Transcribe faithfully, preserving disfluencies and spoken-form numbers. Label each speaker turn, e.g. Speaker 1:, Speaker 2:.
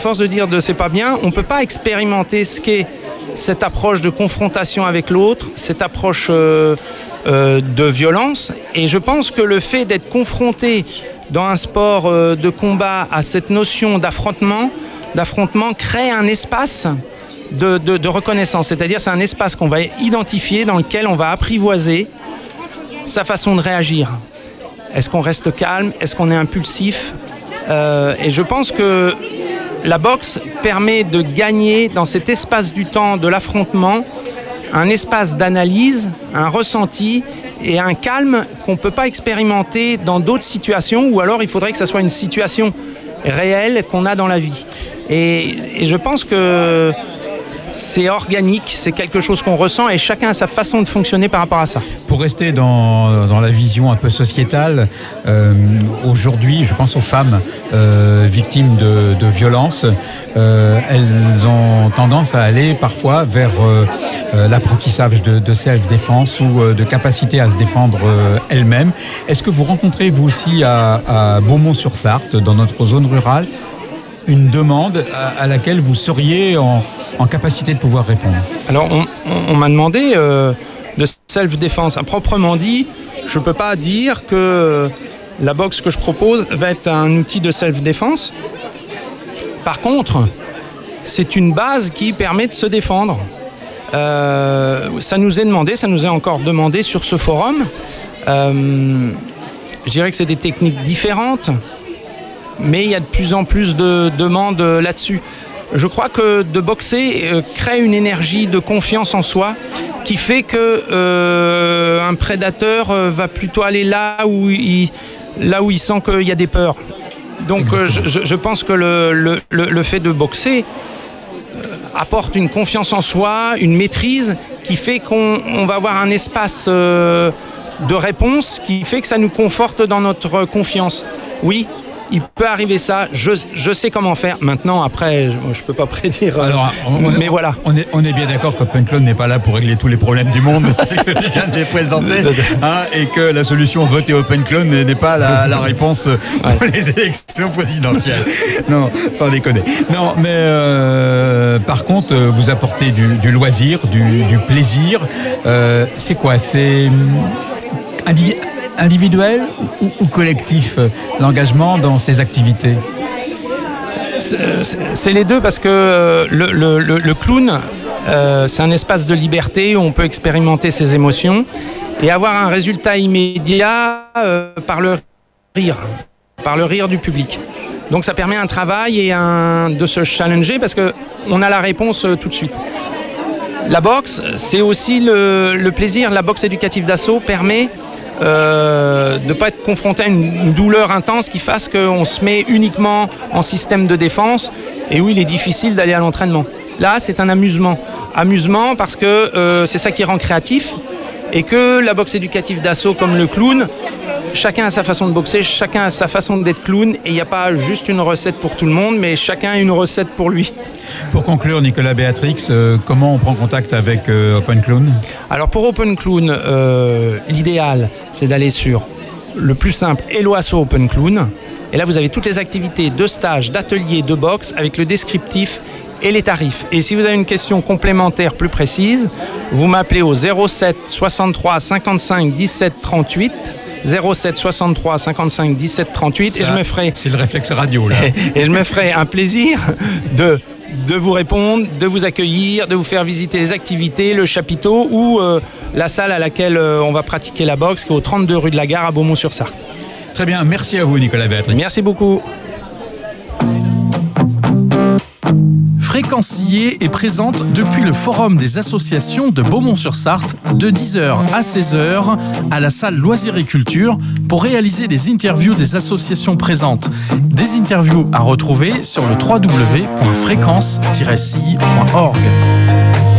Speaker 1: force de dire de c'est pas bien, on ne peut pas expérimenter ce qu'est cette approche de confrontation avec l'autre, cette approche euh, euh, de violence. Et je pense que le fait d'être confronté dans un sport euh, de combat à cette notion d'affrontement, d'affrontement crée un espace de, de, de reconnaissance. C'est-à-dire c'est un espace qu'on va identifier, dans lequel on va apprivoiser sa façon de réagir. Est-ce qu'on reste calme? Est-ce qu'on est impulsif? euh, Et je pense que la boxe permet de gagner dans cet espace du temps de l'affrontement un espace d'analyse, un ressenti et un calme qu'on ne peut pas expérimenter dans d'autres situations, ou alors il faudrait que ça soit une situation réelle qu'on a dans la vie. Et, et je pense que c'est organique, c'est quelque chose qu'on ressent et chacun a sa façon de fonctionner par rapport à ça.
Speaker 2: Pour rester dans, dans la vision un peu sociétale, euh, aujourd'hui, je pense aux femmes euh, victimes de, de violences. Euh, elles ont tendance à aller parfois vers euh, euh, l'apprentissage de, de self-défense ou euh, de capacité à se défendre euh, elles-mêmes. Est-ce que vous rencontrez vous aussi à, à Beaumont-sur-Sarthe, dans notre zone rurale, une demande à, à laquelle vous seriez en, en capacité de pouvoir répondre?
Speaker 1: Alors, on, on, on m'a demandé euh, de self-défense. À proprement dit, je ne peux pas dire que la boxe que je propose va être un outil de self-défense. Par contre, c'est une base qui permet de se défendre. Euh, ça nous est demandé, ça nous est encore demandé sur ce forum. Euh, je dirais que c'est des techniques différentes, mais il y a de plus en plus de demandes là-dessus. Je crois que de boxer euh, crée une énergie de confiance en soi qui fait que euh, un prédateur euh, va plutôt aller là où il, là où il sent qu'il y a des peurs. Donc euh, je, je pense que le, le, le, le fait de boxer euh, apporte une confiance en soi, une maîtrise qui fait qu'on on va avoir un espace euh, de réponse qui fait que ça nous conforte dans notre confiance. Oui, il peut arriver ça, je, je sais comment faire. Maintenant, après, je ne peux pas prédire.
Speaker 2: Alors, on,
Speaker 1: mais
Speaker 2: on,
Speaker 1: voilà.
Speaker 2: On est, on est bien d'accord qu'Open Clone n'est pas là pour régler tous les problèmes du monde, que je viens de les présenter, hein, et que la solution voter Open Clone n'est pas la, la réponse pour ouais. les élections présidentielles. Non, sans déconner. Non, mais euh, par contre, vous apportez du, du loisir, du, du plaisir. Euh, c'est quoi? C'est individuel individuel ou, ou collectif, l'engagement dans ces activités?
Speaker 1: C'est, c'est les deux, parce que le, le, le, le clown, euh, c'est un espace de liberté où on peut expérimenter ses émotions et avoir un résultat immédiat euh, par le rire, par le rire du public. Donc ça permet un travail et un, de se challenger parce qu'on a la réponse euh, tout de suite. La boxe, c'est aussi le, le plaisir. La boxe éducative d'assaut permet Euh, de ne pas être confronté à une, une douleur intense qui fasse qu'on se met uniquement en système de défense et où il est difficile d'aller à l'entraînement. Là, c'est un amusement. Amusement parce que euh, c'est ça qui rend créatif et que la boxe éducative d'assaut comme le clown, chacun a sa façon de boxer, chacun a sa façon d'être clown et il n'y a pas juste une recette pour tout le monde, mais chacun a une recette pour lui.
Speaker 2: Pour conclure, Nicolas Béatrix, euh, comment on prend contact avec euh, Open Clone?
Speaker 1: Alors pour Open Clone, euh, l'idéal, c'est d'aller sur le plus simple, Hello Asso Open Clone. Et là, vous avez toutes les activités de stage, d'atelier, de boxe avec le descriptif et les tarifs. Et si vous avez une question complémentaire plus précise, vous m'appelez au zéro sept soixante-trois cinquante-cinq dix-sept trente-huit. zéro sept soixante-trois cinquante-cinq dix-sept trente-huit. Ça, et je me ferai...
Speaker 2: C'est le réflexe radio, là.
Speaker 1: Et je me ferai un plaisir de... de vous répondre, de vous accueillir, de vous faire visiter les activités, le chapiteau ou euh, la salle à laquelle euh, on va pratiquer la boxe, qui est au trente-deux rue de la Gare à Beaumont-sur-Sarthe.
Speaker 2: Très bien, merci à vous Nicolas Béatrix.
Speaker 1: Merci beaucoup.
Speaker 3: Fréquencier est présente depuis le Forum des associations de Beaumont-sur-Sarthe de dix heures à seize heures à la salle Loisirs et Culture pour réaliser des interviews des associations présentes. Des interviews à retrouver sur le w w w point fréquence tiret c i point org.